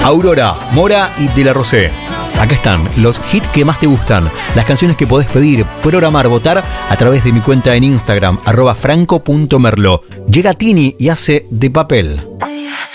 Aurora, Mora y De La Rosé. Acá están los hits que más te gustan, las canciones que podés pedir, programar, votar a través de mi cuenta en Instagram, @franco.merlo. Llega Tini y hace De Papel.